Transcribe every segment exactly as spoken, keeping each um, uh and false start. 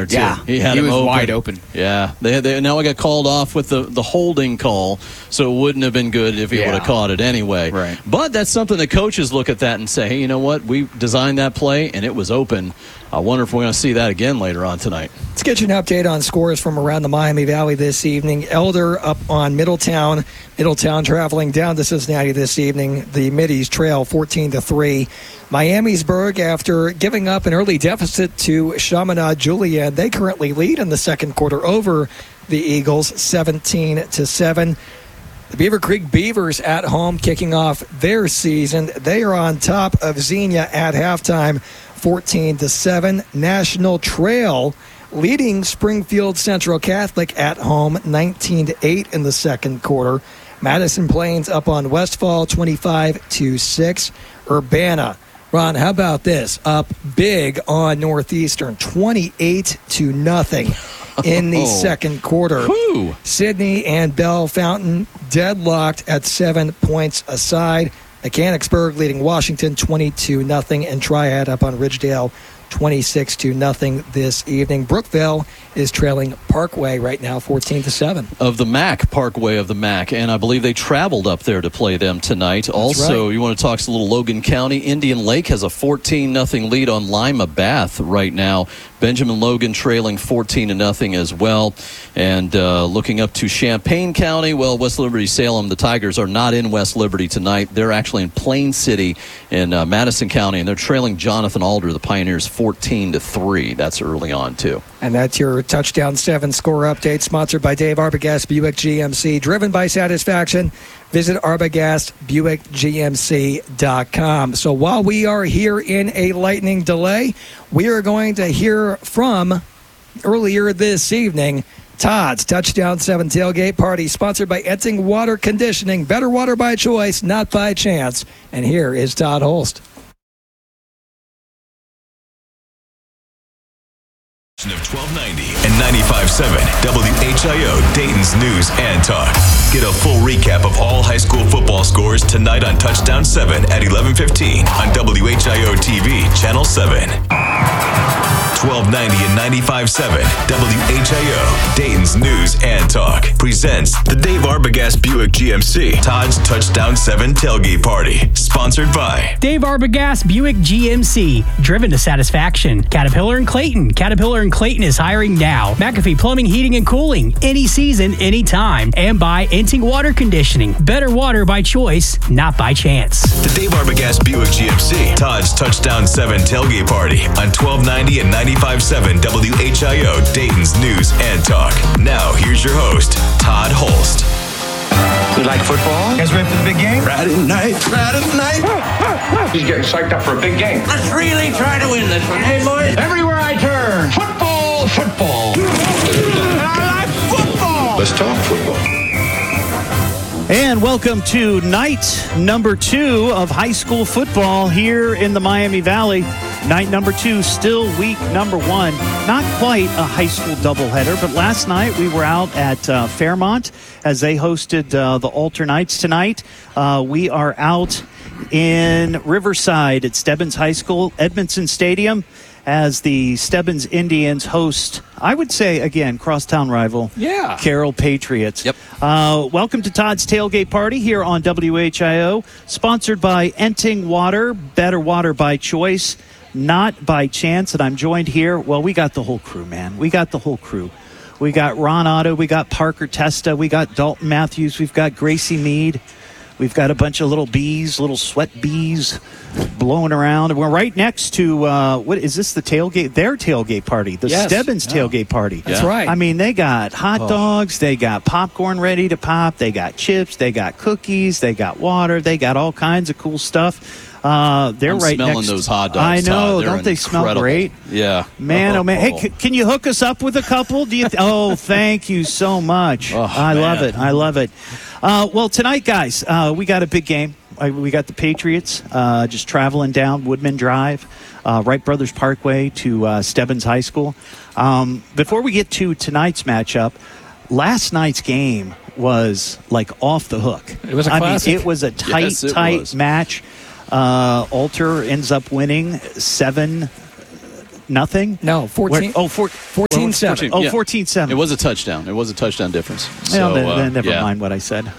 too. Yeah, he had he him was open. wide open. Yeah, they, they now I got called off with the, the holding call, so it wouldn't have been good if he Yeah. would have caught it anyway. Right. But that's something that coaches look at that and say, hey, you know what? We designed that play, and it was open. I wonder if we're going to see that again later on tonight. Let's get you an update on scores from around the Miami Valley this evening. Elder up on Middletown. Middletown traveling down to Cincinnati this evening. The Middies trail fourteen to three. Miamisburg, after giving up an early deficit to Chaminade Julienne, they currently lead in the second quarter over the Eagles, seventeen to seven. The Beaver Creek Beavers at home kicking off their season. They are on top of Xenia at halftime, fourteen to seven. National Trail leading Springfield Central Catholic at home, nineteen to eight in the second quarter. Madison Plains up on Westfall, twenty-five to six. Urbana, Ron, how about this? Up big on Northeastern, twenty-eight to nothing in the Oh. second quarter. Whew. Sydney and Bell Fountain deadlocked at seven points aside. Mechanicsburg leading Washington twenty-two nothing, and Triad up on Ridgedale twenty-six to nothing this evening. Brookville is trailing Parkway right now fourteen to seven. Of the M A C, Parkway of the M A C, and I believe they traveled up there to play them tonight. That's also, right. you want to talk a little Logan County. Indian Lake has a fourteen nothing lead on Lima Bath right now. Benjamin Logan trailing fourteen to nothing as well. And uh, looking up to Champaign County, well, West Liberty Salem, the Tigers are not in West Liberty tonight. They're actually in Plain City in uh, Madison County, and they're trailing Jonathan Alder, the Pioneers, fourteen to three. That's early on, too. And that's your Touchdown seven score update, sponsored by Dave Arbogast Buick G M C. Driven by satisfaction. Visit Arbogast Buick G M C dot com. So while we are here in a lightning delay, we are going to hear from earlier this evening Todd's Touchdown seven tailgate party, sponsored by Etting Water Conditioning. Better water by choice, not by chance. And here is Todd Holst. Of twelve ninety and ninety-five point seven W H I O, Dayton's News and Talk. Get a full recap of all high school football scores tonight on Touchdown seven at eleven fifteen on W H I O T V, Channel seven. twelve ninety and ninety-five point seven W H I O, Dayton's News and Talk presents the Dave Arbogast Buick G M C Todd's Touchdown seven Tailgate Party, sponsored by Dave Arbogast Buick G M C, driven to satisfaction. Caterpillar and Clayton. Caterpillar and Clayton is hiring now. McAfee Plumbing, Heating, and Cooling. Any season, anytime. And by Enting Water Conditioning. Better water by choice, not by chance. the Dave Arbogast Buick G M C Todd's Touchdown seven Tailgate Party on twelve ninety and ninety-five point seven W H I O, Dayton's News and Talk. Now, here's your host, Todd Holst. You like football? You guys ready for the big game? Friday night, Friday night. He's getting psyched up for a big game. Let's really try to win this one, hey boys? Everywhere I turn, football, football. I like football. Let's talk football. And welcome to night number two of high school football here in the Miami Valley. Night number two, still week number one. Not quite a high school doubleheader, but last night we were out at uh, Fairmont as they hosted uh, the Alter Knights tonight. Uh, we are out in Riverside at Stebbins High School, Edmondson Stadium, as the Stebbins Indians host, I would say, again, crosstown rival, Yeah. Carroll Patriots. Yep. Uh, welcome to Todd's Tailgate Party here on W H I O, sponsored by Enting Water, better water by choice, not by chance. And I'm joined here, well, we got the whole crew, man. We got the whole crew. We got Ron Otto, we got Parker Testa, we got Dalton Matthews, we've got Gracie Mead. We've got a bunch of little bees, little sweat bees blowing around. And we're right next to, uh, what is this, the tailgate? Their tailgate party, the Yes. Stebbins Yeah. tailgate party. That's right. I mean, they got hot Oh. dogs, they got popcorn ready to pop, they got chips, they got cookies, they got water, they got all kinds of cool stuff. Uh, they're I'm right smelling next. those hot dogs, I know, Todd. They're don't they smell incredible. great? Yeah. Man, oh, man. Hey, c- can you hook us up with a couple? Do you? Th- oh, thank you so much. Oh, I love man. it. I love it. Uh, well, tonight, guys, uh, we got a big game. Uh, we got the Patriots uh, just traveling down Woodman Drive, uh, Wright Brothers Parkway to uh, Stebbins High School. Um, before we get to tonight's matchup, last night's game was like off the hook. It was a I classic. mean, it was a tight, Yes, it tight was. match. Uh, Alter ends up winning seven nothing? No, fourteen. Where, oh, four, fourteen seven. Oh, yeah. fourteen seven. It was a touchdown. It was a touchdown difference. Well, So, then, uh, then never yeah. mind what I said.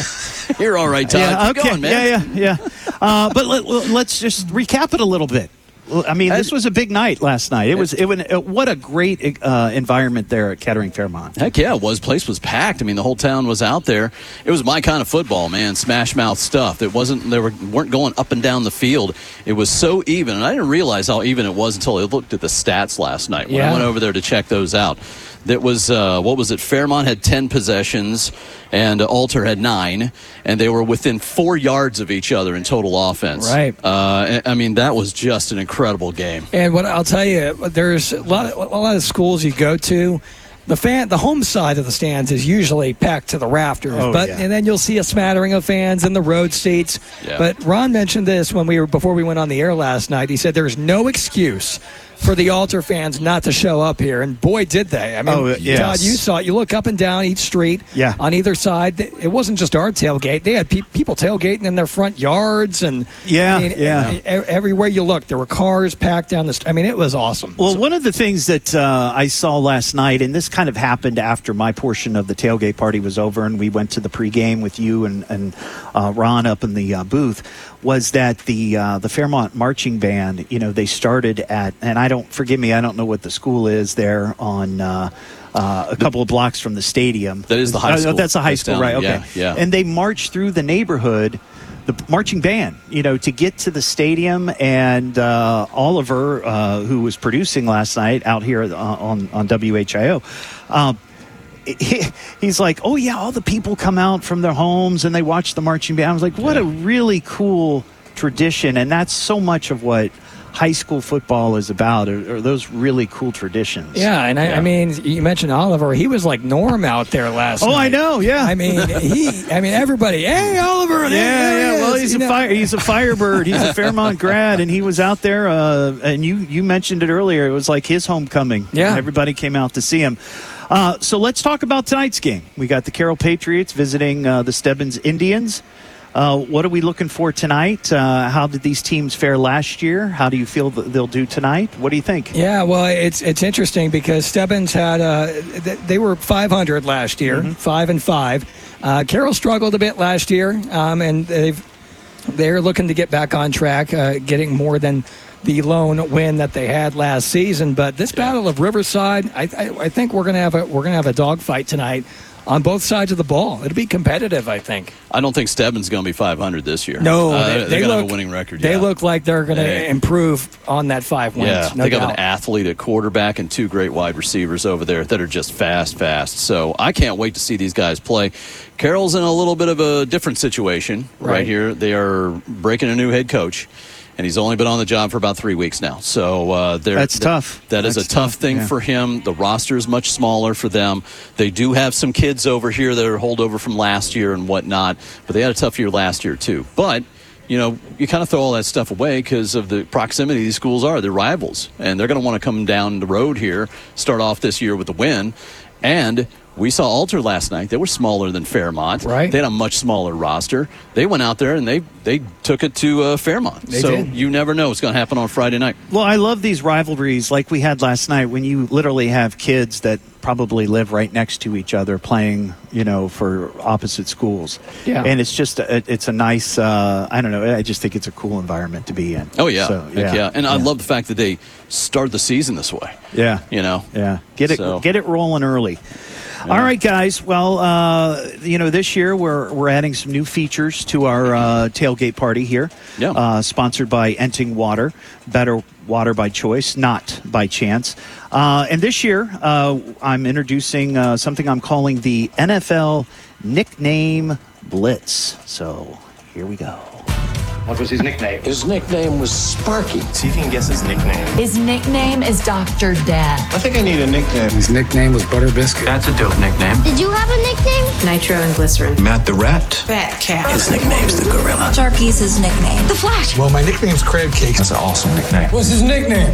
You're all right, Todd. yeah, Keep okay. going, man. Yeah, yeah, yeah. uh, but let, let's just recap it a little bit. I mean, this was a big night last night. It was. It was. What a great uh, environment there at Kettering Fairmont. Heck yeah, it was. Place was packed. I mean, the whole town was out there. It was my kind of football, man. Smash mouth stuff. It wasn't. They were, weren't going up and down the field. It was so even, and I didn't realize how even it was until I looked at the stats last night when Yeah. I went over there to check those out. That was uh, what was it? Fairmont had ten possessions, and Alter had nine, and they were within four yards of each other in total offense. Right. Uh, I mean, that was just an incredible game. And what I'll tell you, there's a lot, of, a lot of schools you go to. The fan, the home side of the stands is usually packed to the rafters, Oh, but yeah. and then you'll see a smattering of fans in the road seats. Yeah. But Ron mentioned this when we were before we went on the air last night. He said there's no excuse for the Alter fans not to show up here, and boy, did they! I mean, Oh, yes. Todd, you saw it. You look up and down each street. Yeah. On either side, it wasn't just our tailgate. They had pe- people tailgating in their front yards, and Yeah, I mean, yeah. e- everywhere you look, there were cars packed down the. St- I mean, it was awesome. Well, one of the things that uh, I saw last night, and this kind of happened after my portion of the tailgate party was over, and we went to the pregame with you and, and uh, Ron up in the uh, booth, was that the uh, the Fairmont Marching Band, you know, they started at, and I don't, forgive me, I don't know what the school is there on uh, uh, a couple of blocks from the stadium. That is the high Oh, school. that's the high That's school, down right? there. Okay. Yeah, yeah. And they marched through the neighborhood, the marching band, you know, to get to the stadium. And uh, Oliver, uh, who was producing last night out here uh, on, on W H I O, um, he, he's like, oh, yeah, all the people come out from their homes and they watch the marching band. I was like, what Yeah. a really cool tradition. And that's so much of what high school football is about, are, are those really cool traditions. Yeah, and I, I mean, you mentioned Oliver. He was like Norm out there last Oh, night. I know, yeah. I mean, he. I mean, everybody. Hey, Oliver. Yeah, there yeah. he Well, is," he's you a know. fire. He's a Firebird. He's a Fairmont grad, and he was out there. Uh, and you you mentioned it earlier. It was like his homecoming. Yeah. Everybody came out to see him. Uh, so let's talk about tonight's game. We got the Carroll Patriots visiting uh, the Stebbins Indians. Uh, what are we looking for tonight? Uh, how did these teams fare last year? How do you feel that they'll do tonight? What do you think? Yeah, well, it's it's interesting because Stebbins had uh, th- they were five hundred last year, Mm-hmm. five and five. Uh, Carroll struggled a bit last year, um, and they've they're looking to get back on track, uh, getting more than the lone win that they had last season. But this Battle of Riverside, I, I, I think we're gonna have a we're gonna have a dogfight tonight on both sides of the ball. It'll be competitive, I think. I don't think Stebbins going to be five hundred this year. No, Uh, they, they're they going to look have a winning record. They yeah. look like they're going to They- improve on that five wins. Yeah, no they got doubt. an athlete at quarterback and two great wide receivers over there that are just fast, fast. So I can't wait to see these guys play. Carroll's in a little bit of a different situation right, Right. here. They are breaking a new head coach, and he's only been on the job for about three weeks now. So uh, they're, That's tough. That is That's a tough tough, thing yeah. for him. The roster is much smaller for them. They do have some kids over here that are holdover from last year and whatnot, but they had a tough year last year too. But you know, you kind of throw all that stuff away because of the proximity these schools are. They're rivals, and they're going to want to come down the road here, start off this year with a win. And we saw Alter last night. They were smaller than Fairmont. Right. They had a much smaller roster. They went out there and they they took it to uh, Fairmont. They so did. you never know what's going to happen on Friday night. Well, I love these rivalries like we had last night when you literally have kids that probably live right next to each other playing, you know, for opposite schools. Yeah. And it's just, a, it's a nice, uh, I don't know, I just think it's a cool environment to be in. Oh, yeah. So, Heck yeah. And I love the fact that they start the season this way. Yeah. You know? Yeah. Get it, So- get it rolling early. All right, guys. Well, uh, you know, this year we're we're adding some new features to our uh, tailgate party here. Yeah. Uh, sponsored by Enting Water, better water by choice, not by chance. Uh, and this year, uh, I'm introducing uh, something I'm calling the N F L Nickname Blitz. So here we go. What was his nickname? His nickname was Sparky. See if you can guess his nickname. His nickname is Doctor Dad. I think I need a nickname. His nickname was Butter Biscuit. That's a dope nickname. Did you have a nickname? Nitro and Glycerin. Matt the Rat. Fat Cat. His nickname's the Gorilla. Sharky's his nickname. The Flash. Well, my nickname's Crab Cake. That's an awesome nickname. What's his nickname?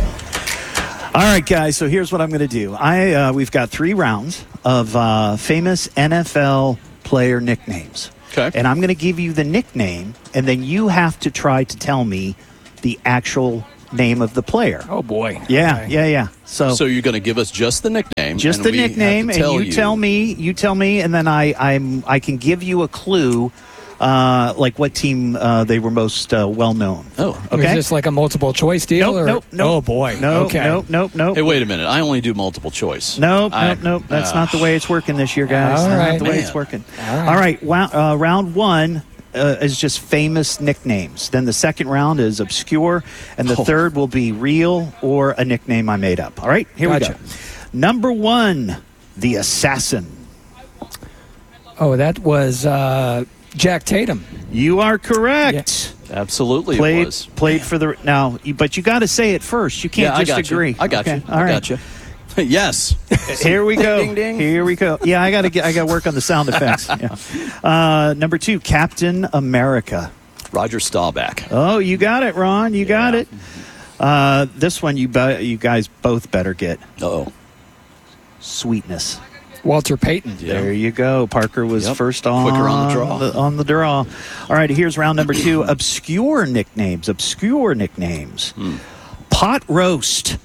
All right, guys. So here's what I'm going to do. I uh, we've got three rounds of uh, famous N F L player nicknames. Okay. And I'm going to give you the nickname, and then you have to try to tell me the actual name of the player. Oh, boy. Yeah, Okay. yeah, yeah. So, So you're going to give us just the nickname. just and the we have to nickname, and tell you, tell me, you tell me, and then I, I'm, I can give you a clue, uh, like what team uh, they were most uh, well known. Oh, okay. Is this like a multiple choice deal? Nope, or? nope, nope. Oh, boy. No, okay. nope, nope, nope. Hey, wait a minute. I only do multiple choice. Nope, I- nope, nope. That's uh, not the way it's working this year, guys. All That's right. not the way Man. it's working. All right. All right. Wow, uh, round one uh, is just famous nicknames. Then the second round is obscure, and the Oh. third will be real or a nickname I made up. All right, here Gotcha. we go. Number one, the Assassin. Oh, that was uh, Jack Tatum. You are correct. Absolutely, it Played was. played for the now, you- but you got to say it first. You can't Yeah, I just got you. agree. I got Okay, you. All I right. got you. Yes. Here we go. Ding, ding, ding. Here we go. Yeah, I got to get. I got to work on the sound effects. Yeah. Uh, number two, Captain America. Roger Staubach. Oh, you got it, Ron. You got Yeah. it. Uh, this one, you be- you guys both better get. Oh. Sweetness. Walter Payton. Yeah. There you go. Parker was Yep. first on Quicker on the draw. The, on the draw. All right, here's round number two. Obscure nicknames. Obscure nicknames. Hmm. Pot roast.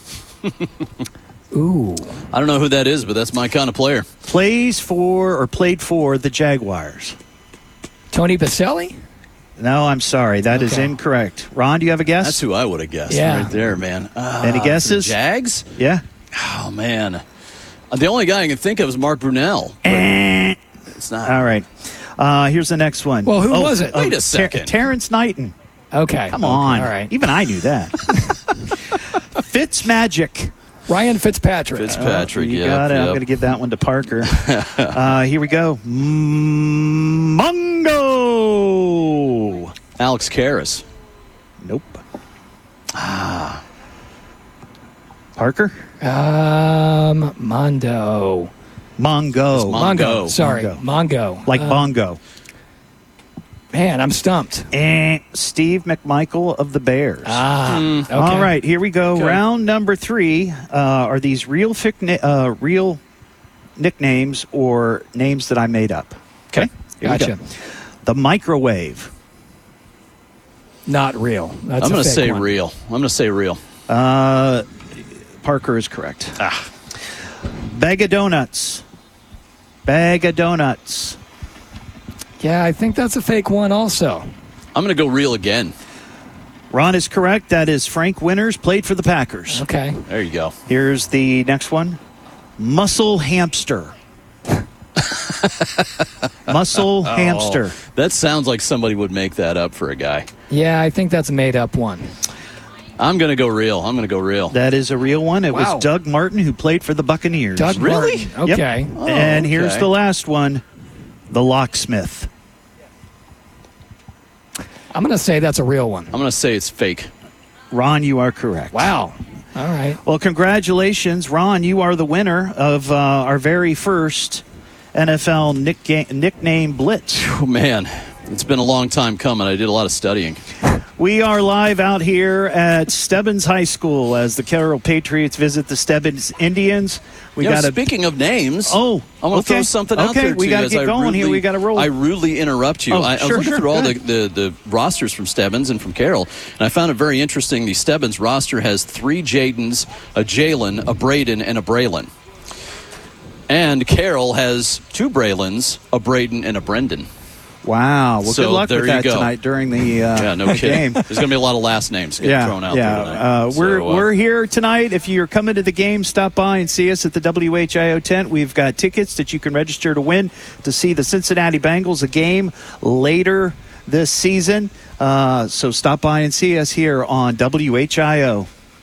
Ooh. I don't know who that is, but that's my kind of player. Plays for or played for the Jaguars. Tony Baselli? No, I'm sorry. That is Okay. incorrect. Ron, do you have a guess? That's who I would have guessed Yeah. right there, man. Uh, Any guesses? the Jags? Yeah. Oh, man. Uh, The only guy I can think of is Mark Brunell. but It's not. All right. Uh, here's the next one. Well, who Oh, was it? Wait a Ter- second. Terrence Knighton. Okay. Come on. All right. Even I knew that. Fitzmagic. Ryan Fitzpatrick. Fitzpatrick, You yep, got it. I'm yep. going to give that one to Parker. uh, here we go. Mm, Mungo. Alex Karras. Nope. Ah. Parker? Um, Mondo. Mongo. It's Mon- Mongo. Sorry. Mongo. Mongo. Like Uh, bongo. Man, I'm stumped. Eh, Steve McMichael of the Bears. Ah. Okay. All right, here we go. Okay. Round number three. Uh, are these real fic- ni- uh, real nicknames or names that I made up? Okay. Here we Gotcha. go. The microwave. Not real. That's I'm a going to fake say one. real. I'm going to say real. Uh, Parker is correct. Ah. Bag of donuts. Bag of donuts. Yeah, I think that's a fake one also. I'm going to go real again. Ron is correct. That is Frank Winters, played for the Packers. Okay. There you go. Here's the next one. Muscle hamster. Muscle hamster. That sounds like somebody would make that up for a guy. Yeah, I think that's a made up one. I'm going to go real. I'm going to go real. That is a real one. It Wow. was Doug Martin who played for the Buccaneers. Doug Really? Martin. Yep. Okay. Oh, and here's okay. the last one. The locksmith. I'm going to say that's a real one. I'm going to say it's fake. Ron, you are correct. Wow. All right. Well, congratulations, Ron. You are the winner of uh, our very first N F L nick- nickname blitz. Oh, man. It's been a long time coming. I did a lot of studying. We are live out here at Stebbins High School as the Carroll Patriots visit the Stebbins Indians. We You know, got a speaking of names, Oh, I want to okay. throw something out Okay, there we to gotta you as get I going here. rudely- We gotta roll. I rudely interrupt you. Oh, I, I was sure, looking sure. through all Go the, the, the rosters from Stebbins and from Carroll, and I found it very interesting. The Stebbins roster has three Jadens, a Jalen, a Braden, and a Braylon. And Carroll has two Braylons, a Braden, and a Brendan. Wow. Well, So good luck there with you that go. tonight during the uh, Yeah, no kidding. game. There's going to be a lot of last names getting Yeah, thrown out yeah. there tonight. Uh, we're So, uh, we're here tonight. If you're coming to the game, stop by and see us at the W H I O tent. We've got tickets that you can register to win to see the Cincinnati Bengals a game later this season. Uh, so stop by and see us here on W H I O.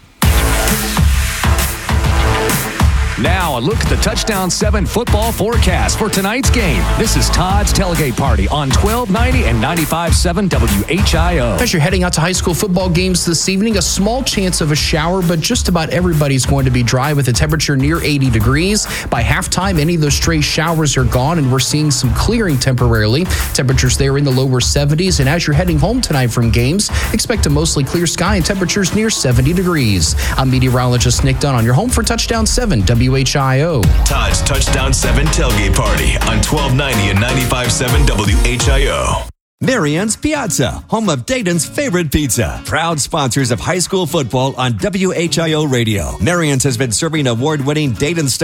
Now, a look at the Touchdown seven football forecast for tonight's game. This is Todd's Tailgate Party on twelve ninety and ninety-five point seven W H I O. As you're heading out to high school football games this evening, a small chance of a shower, but just about everybody's going to be dry with a temperature near eighty degrees. By halftime, any of those stray showers are gone, and we're seeing some clearing temporarily. Temperatures there in the lower seventies, and as you're heading home tonight from games, expect a mostly clear sky and temperatures near seventy degrees. I'm meteorologist Nick Dunn on your home for Touchdown seven W H I O. Todd's Touchdown seven Tailgate Party on twelve ninety and ninety-five point seven W H I O. Marion's Pizza, home of Dayton's favorite pizza. Proud sponsors of high school football on W H I O Radio. Marion's has been serving award-winning Dayton style